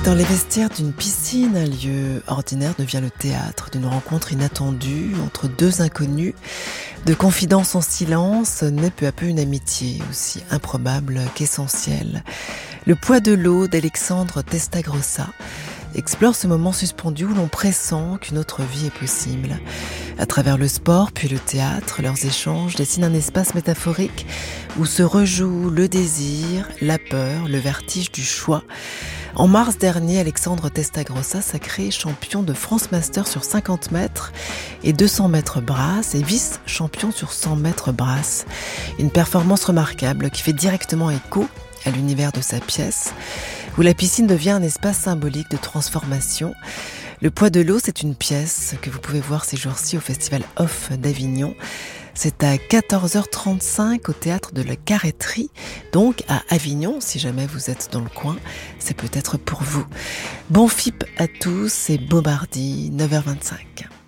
Dans les vestiaires d'une piscine, un lieu ordinaire devient le théâtre d'une rencontre inattendue entre deux inconnus. De confidence en silence naît peu à peu une amitié, aussi improbable qu'essentielle. Le poids de l'eau d'Alexandre Testagrossa explore ce moment suspendu où l'on pressent qu'une autre vie est possible. À travers le sport, puis le théâtre, leurs échanges dessinent un espace métaphorique où se rejouent le désir, la peur, le vertige du choix. En mars dernier, Alexandre Testagrossa sacré champion de France Master sur 50 mètres et 200 mètres brasse et vice-champion sur 100 mètres brasse. Une performance remarquable qui fait directement écho à l'univers de sa pièce, où la piscine devient un espace symbolique de transformation. Le poids de l'eau, c'est une pièce que vous pouvez voir ces jours-ci au Festival Off d'Avignon. C'est à 14h35 au théâtre de la Carretterie, donc à Avignon. Si jamais vous êtes dans le coin, c'est peut-être pour vous. Bon FIP à tous et beau mardi, 9h25.